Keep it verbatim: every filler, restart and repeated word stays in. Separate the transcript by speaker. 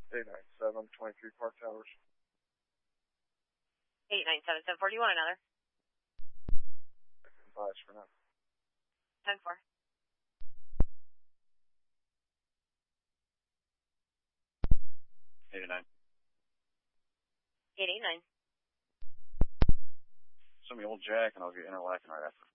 Speaker 1: eight nine seven, twenty-three Park Towers.
Speaker 2: eight nine seven seven four. Do you want another?
Speaker 1: Five for now.
Speaker 2: ten four.
Speaker 3: eighty-nine.
Speaker 2: eight eight nine.
Speaker 3: Send me old Jack, and I'll get interlocking right after.